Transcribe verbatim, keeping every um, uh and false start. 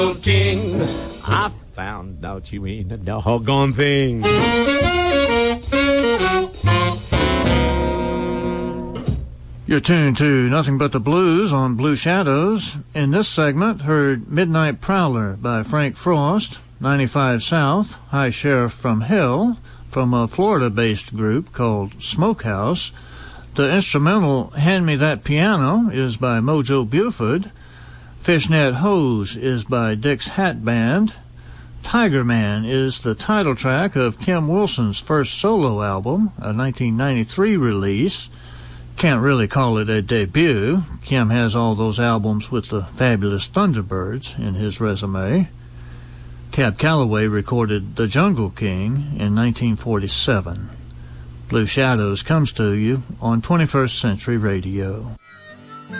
King, I found out you ain't a doggone thing. You're tuned to Nothing But the Blues on Blue Shadows. In this segment, heard Midnight Prowler by Frank Frost, ninety-five South, High Sheriff from Hell, from a Florida-based group called Smokehouse. The instrumental Hand Me That Piano is by Mojo Buford. Fishnet Hose is by Dick's Hat Band. Tiger Man is the title track of Kim Wilson's first solo album, a nineteen ninety-three release. Can't really call it a debut. Kim has all those albums with the Fabulous Thunderbirds in his resume. Cab Calloway recorded The Jungle King in nineteen forty-seven. Blue Shadows comes to you on twenty-first Century Radio.